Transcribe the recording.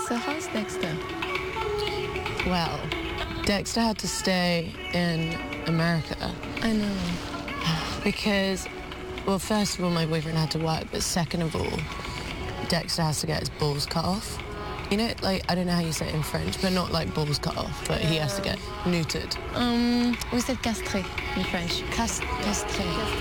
So how's Dexter? Well, Dexter had to stay in America. I know. Because, well, first of all, my boyfriend had to work, but second of all, Dexter has to get his balls cut off. You know, like, I don't know how you say it in French, but not like balls cut off, but he has to get neutered. We said castré in French. Castré.